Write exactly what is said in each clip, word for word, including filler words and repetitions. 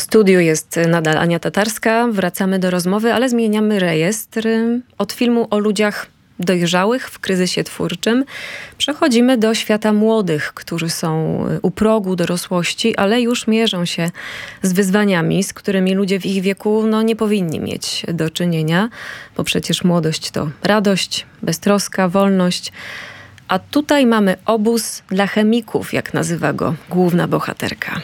studiu jest nadal Ania Tatarska. Wracamy do rozmowy, ale zmieniamy rejestr. Od filmu o ludziach dojrzałych w kryzysie twórczym przechodzimy do świata młodych, którzy są u progu dorosłości, ale już mierzą się z wyzwaniami, z którymi ludzie w ich wieku no, nie powinni mieć do czynienia, bo przecież młodość to radość, beztroska, wolność. A tutaj mamy obóz dla chemików, jak nazywa go główna bohaterka.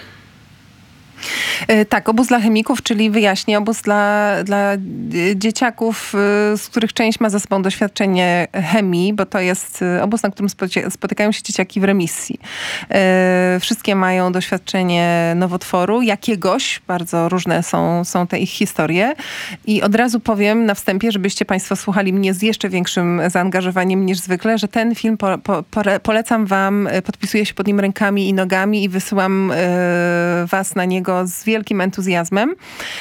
Tak, obóz dla chemików, czyli wyjaśnię, obóz dla, dla dzieciaków, z których część ma za sobą doświadczenie chemii, bo to jest obóz, na którym spotykają się dzieciaki w remisji. Wszystkie mają doświadczenie nowotworu, jakiegoś, bardzo różne są, są te ich historie. I od razu powiem na wstępie, żebyście Państwo słuchali mnie z jeszcze większym zaangażowaniem niż zwykle, że ten film po, po, polecam wam, podpisuję się pod nim rękami i nogami i wysyłam was na niego z wielkim entuzjazmem.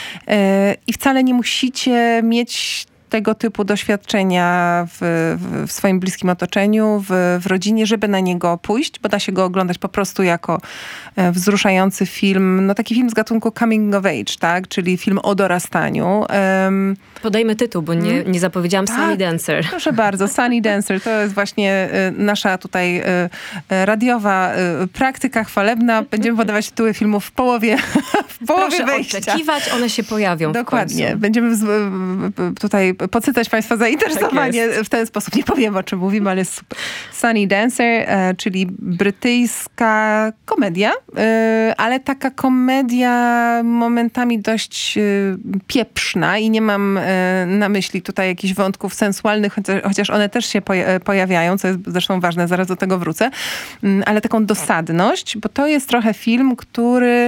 I wcale nie musicie mieć tego typu doświadczenia w, w, w swoim bliskim otoczeniu, w, w rodzinie, żeby na niego pójść, bo da się go oglądać po prostu jako wzruszający film, no taki film z gatunku coming of age, tak? Czyli film o dorastaniu. Um, Podajmy tytuł, bo nie, nie zapowiedziałam. Tak, Sunny Dancer. Proszę bardzo, Sunny Dancer. To jest właśnie y, nasza tutaj y, y, radiowa y, praktyka chwalebna. Będziemy podawać tytuły filmów w połowie, w połowie Proszę wejścia. oczekiwać, one się pojawią. Dokładnie. Będziemy z, y, tutaj podsycać Państwa zainteresowanie tak w ten sposób. Nie powiem, o czym mówimy, ale jest super. Sunny Dancer, y, czyli brytyjska komedia, y, ale taka komedia momentami dość y, pieprzna i nie mam y, na myśli tutaj jakichś wątków sensualnych, chociaż one też się pojawiają, co jest zresztą ważne, zaraz do tego wrócę, ale taką dosadność, bo to jest trochę film, który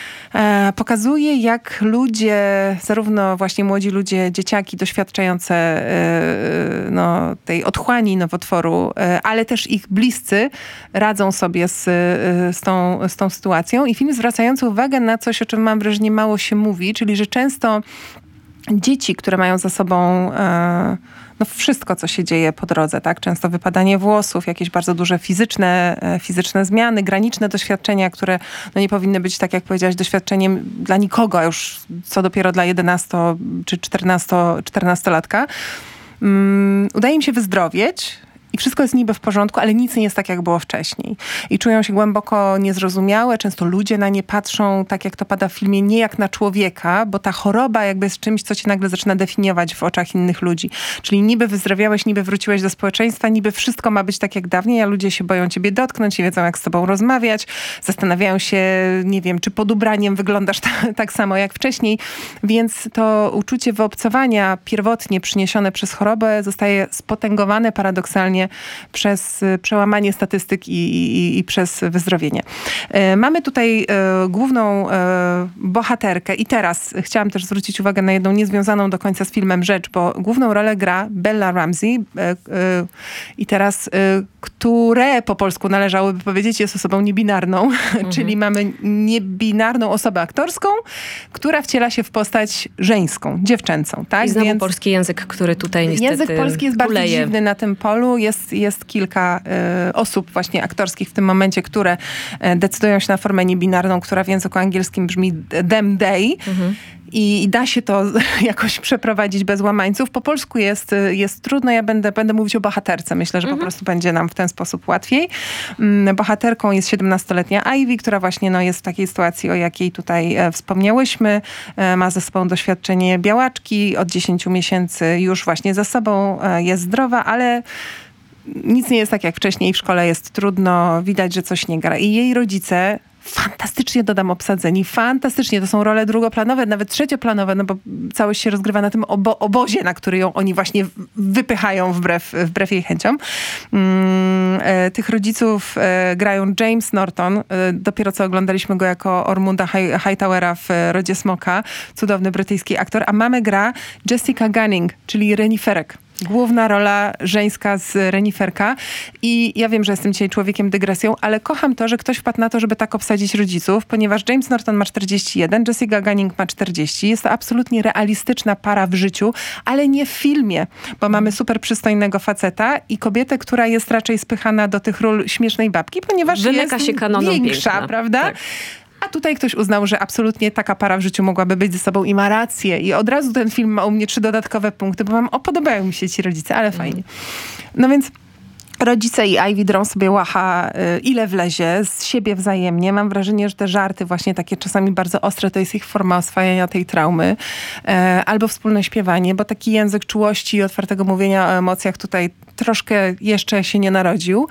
pokazuje, jak ludzie, zarówno właśnie młodzi ludzie, dzieciaki doświadczające no, tej otchłani nowotworu, ale też ich bliscy radzą sobie z, z, tą, z tą sytuacją. I film zwracający uwagę na coś, o czym mam wrażenie mało się mówi, czyli że często dzieci, które mają za sobą e, no wszystko, co się dzieje po drodze, tak? Często wypadanie włosów, jakieś bardzo duże fizyczne, e, fizyczne zmiany, graniczne doświadczenia, które no nie powinny być, tak jak powiedziałaś, doświadczeniem dla nikogo, a już co dopiero dla jedenasto czy czternastolatka. Um, udaje im się wyzdrowieć. I wszystko jest niby w porządku, ale nic nie jest tak, jak było wcześniej. I czują się głęboko niezrozumiałe. Często ludzie na nie patrzą, tak jak to pada w filmie, nie jak na człowieka, bo ta choroba jakby jest czymś, co cię nagle zaczyna definiować w oczach innych ludzi. Czyli niby wyzdrowiałeś, niby wróciłeś do społeczeństwa, niby wszystko ma być tak jak dawniej, a ludzie się boją ciebie dotknąć, nie wiedzą, jak z tobą rozmawiać. Zastanawiają się, nie wiem, czy pod ubraniem wyglądasz ta, tak samo jak wcześniej. Więc to uczucie wyobcowania pierwotnie przyniesione przez chorobę zostaje spotęgowane paradoksalnie przez przełamanie statystyk i, i, i przez wyzdrowienie. E, mamy tutaj e, główną e, bohaterkę i teraz chciałam też zwrócić uwagę na jedną niezwiązaną do końca z filmem rzecz, bo główną rolę gra Bella Ramsey e, e, i teraz, e, które po polsku należałoby powiedzieć jest osobą niebinarną, mhm. czyli mamy niebinarną osobę aktorską, która wciela się w postać żeńską, dziewczęcą. Tak? I znowu Więc polski język, który tutaj niestety język polski jest kuleje. bardzo dziwny na tym polu. Jest Jest, jest kilka y, osób właśnie aktorskich w tym momencie, które y, decydują się na formę niebinarną, która w języku angielskim brzmi them, they. Mhm. I, I da się to jakoś przeprowadzić bez łamańców. Po polsku jest, jest trudno. Ja będę, będę mówić o bohaterce. Myślę, że mhm. po prostu będzie nam w ten sposób łatwiej. Mm, bohaterką jest siedemnastoletnia Ivy, która właśnie no, jest w takiej sytuacji, o jakiej tutaj e, wspomniałyśmy. E, ma ze sobą doświadczenie białaczki. Od dziesięciu miesięcy już właśnie za sobą e, jest zdrowa, ale nic nie jest tak jak wcześniej, w szkole jest trudno, widać, że coś nie gra. I jej rodzice fantastycznie, dodam, obsadzeni, fantastycznie, to są role drugoplanowe, nawet trzecioplanowe, no bo całość się rozgrywa na tym obo- obozie, na który ją oni właśnie wypychają wbrew, wbrew jej chęciom. Mm, e, tych rodziców e, grają James Norton, e, dopiero co oglądaliśmy go jako Ormunda High- Hightowera w Rodzie Smoka, cudowny brytyjski aktor, a mamę gra Jessica Gunning, czyli reniferek. Główna rola żeńska z reniferka. I ja wiem, że jestem dzisiaj człowiekiem dygresją, ale kocham to, że ktoś wpadł na to, żeby tak obsadzić rodziców, ponieważ James Norton ma czterdzieści jeden, Jessica Gunning ma czterdzieści. Jest to absolutnie realistyczna para w życiu, ale nie w filmie, bo mamy super przystojnego faceta i kobietę, która jest raczej spychana do tych ról śmiesznej babki, ponieważ Wymyka jest się kanonom większa, piękna. prawda? Tak. A tutaj ktoś uznał, że absolutnie taka para w życiu mogłaby być ze sobą i ma rację. I od razu ten film ma u mnie trzy dodatkowe punkty, bo mam, o, podobają mi się ci rodzice, ale fajnie. No więc rodzice i Ivy drą sobie łacha, y, ile wlezie, z siebie wzajemnie. Mam wrażenie, że te żarty właśnie takie czasami bardzo ostre, to jest ich forma oswajania tej traumy. E, albo wspólne śpiewanie, bo taki język czułości i otwartego mówienia o emocjach tutaj troszkę jeszcze się nie narodził.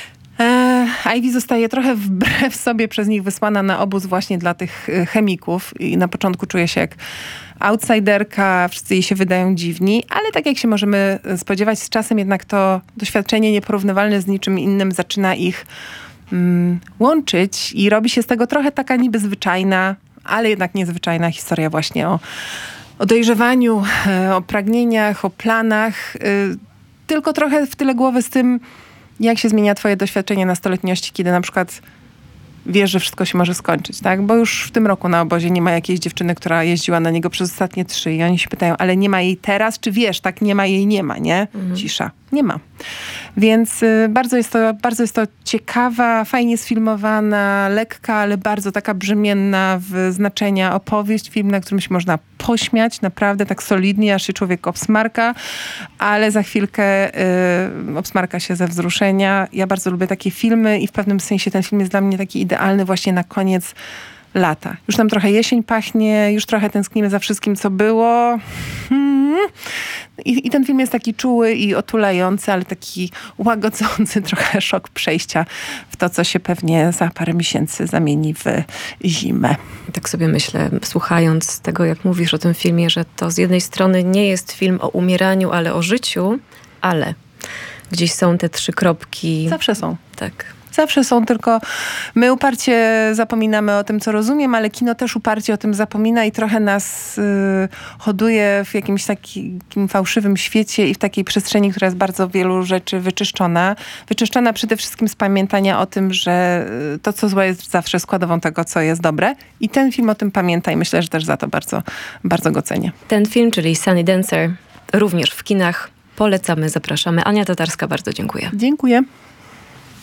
E, Ivy zostaje trochę wbrew sobie przez nich wysłana na obóz właśnie dla tych chemików i na początku czuje się jak outsiderka, wszyscy jej się wydają dziwni, ale tak jak się możemy spodziewać, z czasem jednak to doświadczenie nieporównywalne z niczym innym zaczyna ich mm, łączyć i robi się z tego trochę taka niby zwyczajna, ale jednak niezwyczajna historia właśnie o, o dojrzewaniu, o pragnieniach, o planach, tylko trochę w tyle głowy z tym, jak się zmienia twoje doświadczenie nastoletniości, kiedy na przykład wiesz, że wszystko się może skończyć, tak? Bo już w tym roku na obozie nie ma jakiejś dziewczyny, która jeździła na niego przez ostatnie trzy i oni się pytają, ale nie ma jej teraz? Czy wiesz, tak, nie ma jej, nie ma, nie? Mhm. Cisza. Nie ma. Więc y, bardzo, jest to, bardzo jest to ciekawa, fajnie sfilmowana, lekka, ale bardzo taka brzemienna w znaczenia opowieść. Film, na którym się można pośmiać, naprawdę tak solidnie, aż się człowiek obsmarka, ale za chwilkę y, obsmarka się ze wzruszenia. Ja bardzo lubię takie filmy i w pewnym sensie ten film jest dla mnie taki idealny właśnie na koniec lata. Już nam trochę jesień pachnie, już trochę tęsknimy za wszystkim, co było. Hmm. I, I ten film jest taki czuły i otulający, ale taki łagodzący trochę szok przejścia w to, co się pewnie za parę miesięcy zamieni w zimę. Tak sobie myślę, słuchając tego, jak mówisz o tym filmie, że to z jednej strony nie jest film o umieraniu, ale o życiu, ale gdzieś są te trzy kropki. Zawsze są. Tak. Zawsze są, tylko my uparcie zapominamy o tym, co rozumiem, ale kino też uparcie o tym zapomina i trochę nas y, hoduje w jakimś takim fałszywym świecie i w takiej przestrzeni, która jest bardzo wielu rzeczy wyczyszczona. Wyczyszczona przede wszystkim z pamiętania o tym, że to, co złe, jest zawsze składową tego, co jest dobre. I ten film o tym pamięta i myślę, że też za to bardzo, bardzo go cenię. Ten film, czyli Sunny Dancer, również w kinach. Polecamy, zapraszamy. Ania Tatarska, bardzo dziękuję. Dziękuję.